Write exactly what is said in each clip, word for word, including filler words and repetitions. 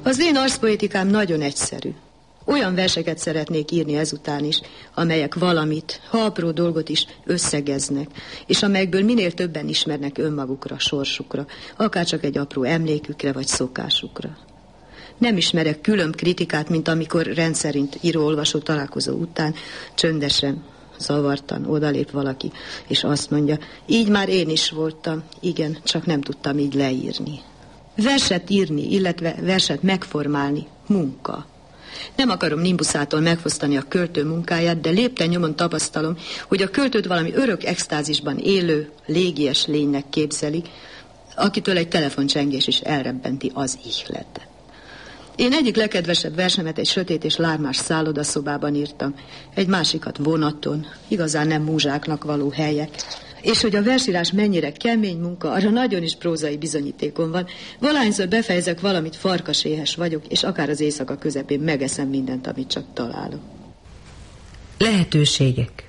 Az én arszpoetikám nagyon egyszerű. Olyan verseket szeretnék írni ezután is, amelyek valamit, ha apró dolgot is összegeznek, és amelyekből minél többen ismernek önmagukra, sorsukra, akárcsak egy apró emlékükre vagy szokásukra. Nem ismerek különb kritikát, mint amikor rendszerint író-olvasó találkozó után csöndesen, zavartan odalép valaki, és azt mondja, így már én is voltam, igen, csak nem tudtam így leírni. Verset írni, illetve verset megformálni, munka. Nem akarom Nimbuszától megfosztani a költő munkáját, de lépten nyomon tapasztalom, hogy a költőt valami örök extázisban élő, légies lénynek képzeli, akitől egy telefoncsengés is elrebbenti az ihletet. Én egyik legkedvesebb versemet egy sötét és lármás szállodaszobában írtam, egy másikat vonaton, igazán nem múzsáknak való helyek. És hogy a versírás mennyire kemény munka, arra nagyon is prózai bizonyítékom van. Valahányszor befejezek valamit, farkaséhes vagyok, és akár az éjszaka közepén megeszem mindent, amit csak találok. Lehetőségek.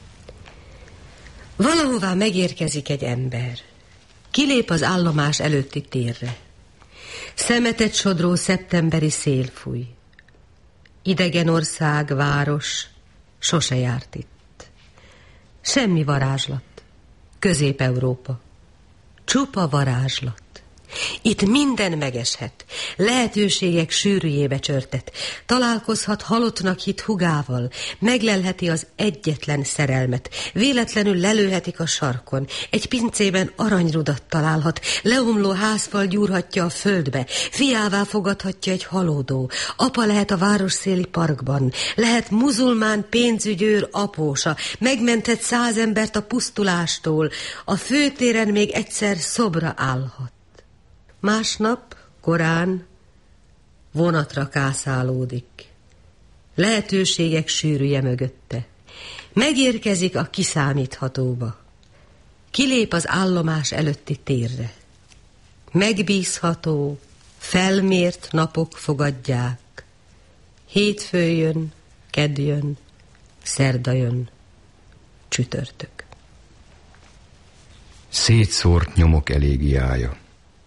Valahová megérkezik egy ember. Kilép az állomás előtti térre. Szemetet sodró szeptemberi szél fúj. Idegen ország, város, sose járt itt. Semmi varázslat. Közép-Európa. Csupa varázslat. Itt minden megeshet. Lehetőségek sűrűjébe csörtet. Találkozhat halottnak hitt hugával. Meglelheti az egyetlen szerelmet. Véletlenül lelőhetik a sarkon. Egy pincében aranyrudat találhat. Leomló házfal gyúrhatja a földbe. Fiává fogadhatja egy halódó. Apa lehet a városszéli parkban. Lehet muzulmán pénzügyőr apósa. Megmenthet száz embert a pusztulástól. A főtéren még egyszer szobra állhat. Másnap, korán, vonatra kászálódik. Lehetőségek sűrűje mögötte. Megérkezik a kiszámíthatóba. Kilép az állomás előtti térre. Megbízható, felmért napok fogadják. Hétfő jön, kedd jön, szerda jön, csütörtök. Szétszórt nyomok elégiája.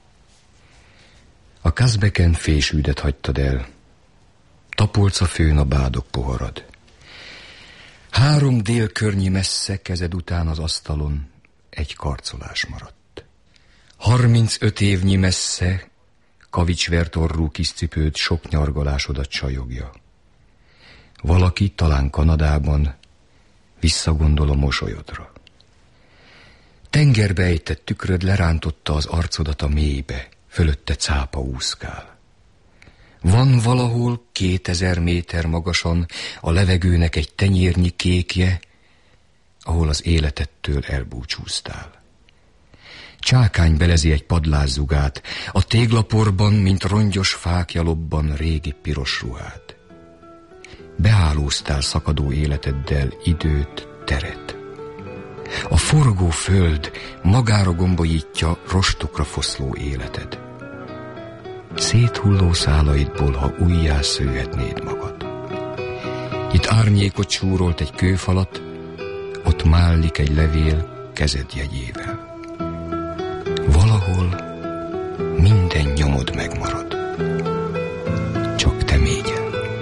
A Kazbeken fésűdet hagytad el, tapolca főn a bádog poharad. Három délkörnyi messze kezed után az asztalon egy karcolás maradt. Harmincöt évnyi messze kavicsvert orrú kis cipőd sok nyargalásodat csajogja. Valaki, talán Kanadában, visszagondol a mosolyodra. Tengerbe ejtett tükröd lerántotta az arcodat a mélybe, fölötte cápa úszkál. Van valahol kétezer méter magasan a levegőnek egy tenyérnyi kékje, ahol az életettől elbúcsúztál. Csákány belezi egy padlászugát, a téglaporban, mint rongyos fákja lobban régi piros ruhát. Behálóztál szakadó életeddel időt, teret. A forgó föld magára gombolítja rostokra foszló életed. Széthulló szálaidból, ha újjá szőhetnéd magad. Itt árnyékot súrolt egy kőfalat, ott mállik egy levél kezed jegyével. Valahol minden nyomod megmarad.